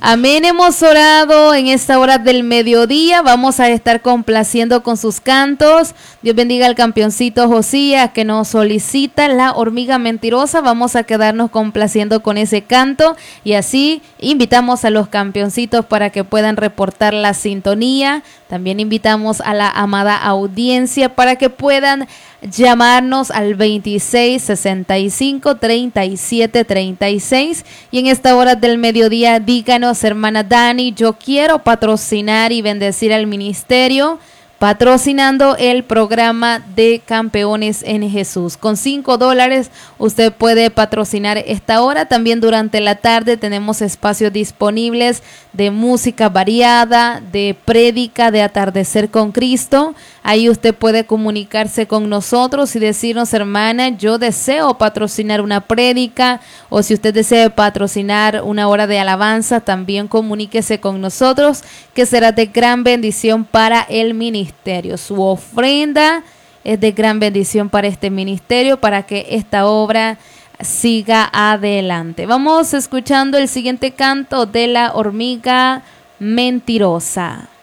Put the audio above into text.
Amén, hemos orado en esta hora del mediodía. Vamos a estar complaciendo con sus cantos. Dios bendiga al campeoncito Josías que nos solicita La Hormiga Mentirosa. Vamos a quedarnos complaciendo con ese canto y así invitamos a los campeoncitos para que puedan reportar la sintonía. También invitamos a la amada audiencia para que puedan llamarnos al 26 65 37 36 y en esta hora del mediodía díganos: hermana Dani, yo quiero patrocinar y bendecir al ministerio patrocinando el programa de Campeones en Jesús. Con $5 usted puede patrocinar esta hora. También durante la tarde tenemos espacios disponibles de música variada, de prédica, de atardecer con Cristo. Ahí usted puede comunicarse con nosotros y decirnos: hermana, yo deseo patrocinar una prédica, o si usted desea patrocinar una hora de alabanza, también comuníquese con nosotros, que será de gran bendición para el ministerio. Su ofrenda es de gran bendición para este ministerio, para que esta obra siga adelante. Vamos escuchando el siguiente canto de La Hormiga Mentirosa.